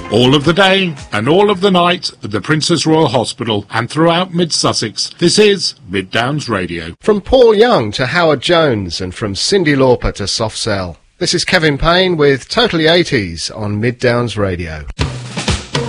All of the day and all of the night at the Princess Royal Hospital and throughout Mid-Sussex, this is Mid Downs Radio. From Paul Young to Howard Jones and from Cyndi Lauper to Soft Cell, this is Kevin Payne with Totally 80s on Mid Downs Radio.